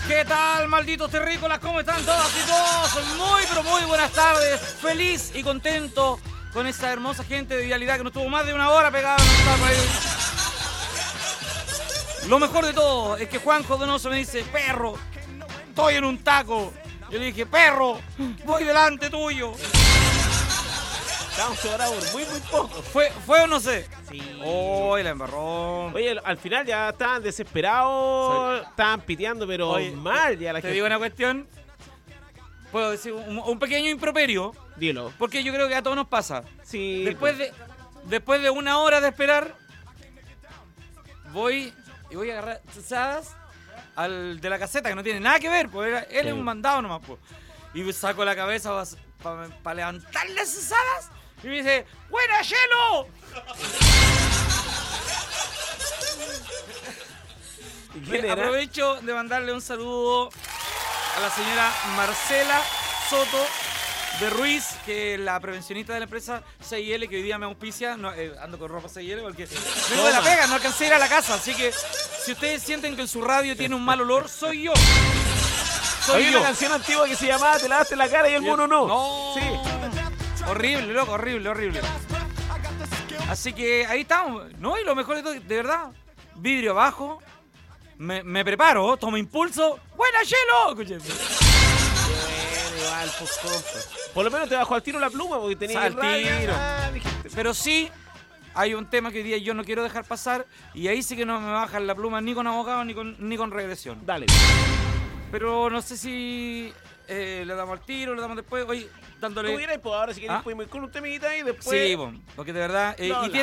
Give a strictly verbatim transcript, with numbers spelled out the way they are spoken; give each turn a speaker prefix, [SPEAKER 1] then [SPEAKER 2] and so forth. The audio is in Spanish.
[SPEAKER 1] ¿Qué tal, malditos terrícolas? ¿Cómo están todas y todos? Muy, pero muy buenas tardes. Feliz y contento con esta hermosa gente de Vialidad que nos tuvo más de una hora pegada. Lo mejor de todo es que Juanjo Donoso me dice, perro, estoy en un taco. Yo le dije, perro, voy delante tuyo.
[SPEAKER 2] Estamos sobrados por muy, muy poco.
[SPEAKER 1] ¿Fue, ¿Fue o no sé?
[SPEAKER 2] Sí.
[SPEAKER 1] Oye, la embarró.
[SPEAKER 2] Oye, al final ya estaban desesperados,
[SPEAKER 1] Sí.
[SPEAKER 2] estaban piteando, pero
[SPEAKER 1] Oye,
[SPEAKER 2] mal ya la
[SPEAKER 1] Te
[SPEAKER 2] gente.
[SPEAKER 1] digo una cuestión. Puedo decir un, un pequeño improperio,
[SPEAKER 2] Dilo.
[SPEAKER 1] porque yo creo que a todos nos pasa.
[SPEAKER 2] Sí.
[SPEAKER 1] Después
[SPEAKER 2] pues.
[SPEAKER 1] de, después de una hora de esperar, voy y voy a agarrar ¿sabes? Al de la caseta, que no tiene nada que ver, pues era- él
[SPEAKER 2] Sí.
[SPEAKER 1] es un mandado nomás, pues. Y saco la cabeza para pa, levantarle esas alas y me dice, ¡buena, Yelo!
[SPEAKER 2] ¿Y quién era?
[SPEAKER 1] Aprovecho de mandarle un saludo a la señora Marcela Soto de Ruiz, que es la prevencionista de la empresa seis I L, que hoy día me auspicia. No, eh, ando con ropa seis I L porque vengo de la
[SPEAKER 2] Toma.
[SPEAKER 1] pega, no alcancé a ir a la casa. Así que si ustedes sienten que en su radio tiene un mal olor, soy yo. Soy
[SPEAKER 2] Había
[SPEAKER 1] yo.
[SPEAKER 2] una canción antigua que se llamaba Te lavaste la cara y el mono no.
[SPEAKER 1] No.
[SPEAKER 2] Sí.
[SPEAKER 1] Horrible, loco, horrible, horrible. Así que ahí estamos. No, y lo mejor de todo, de verdad, vidrio abajo. Me, me preparo, tomo impulso. ¡Buena, Yelo! Escuchen.
[SPEAKER 2] Bueno, igual, pues, compa. Por lo menos te bajó al tiro la pluma porque tenía
[SPEAKER 1] Al tiro.
[SPEAKER 2] Ah, dijiste.
[SPEAKER 1] Pero sí, hay un tema que hoy día yo no quiero dejar pasar. Y ahí sí que no me bajan la pluma ni con abogado ni con, ni con regresión.
[SPEAKER 2] Dale.
[SPEAKER 1] Pero no sé si eh, le damos al tiro, le damos después. Oye, dándole.
[SPEAKER 2] Tú dirás, pues ahora si querés
[SPEAKER 1] ¿Ah?
[SPEAKER 2] podemos ir con un temita y después.
[SPEAKER 1] Sí, bon, porque de verdad. eh,
[SPEAKER 2] No,
[SPEAKER 1] y
[SPEAKER 2] la-